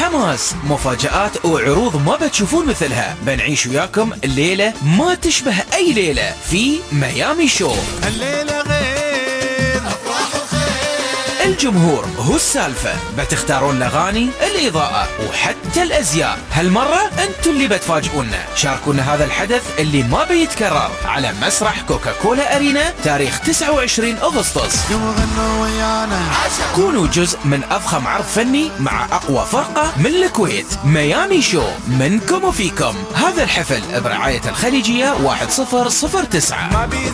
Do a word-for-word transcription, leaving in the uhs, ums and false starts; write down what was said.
حماس، مفاجآت وعروض ما بتشوفون مثلها. بنعيش وياكم الليلة ما تشبه أي ليلة في ميامي شو. الليلة غير أفراح وخير، الجمهور هو السالفة، بتختارون الأغاني، الإضاءة وحتى الأزياء. هالمرة أنتوا اللي بتفاجئونا. شاركونا هذا الحدث اللي ما بيتكرر على مسرح كوكاكولا أرينا تاريخ تسعة وعشرين أغسطس. يوم غنوا ويانا، كونوا جزء من أضخم عرض فني مع أقوى فرقة من الكويت. ميامي شو، منكم وفيكم. هذا الحفل برعاية الخليجية واحد صفر صفر تسعة.